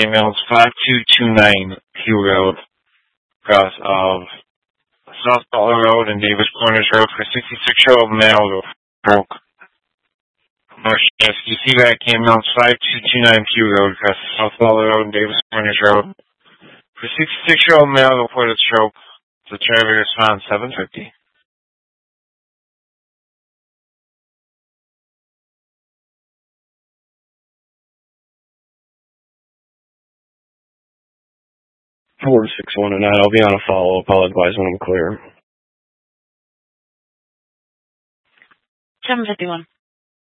Emails 5229 Pew Road, across of South Butler Road and Davis Corners Road for 66-year-old male who broke. Motion you see that emails 5229 Pew Road, across South Butler Road and Davis Corners Road for 66-year-old male reported stroke. The driver responds 750. Four 619. I'll be on a follow-up. I'll advise when I'm clear. 751.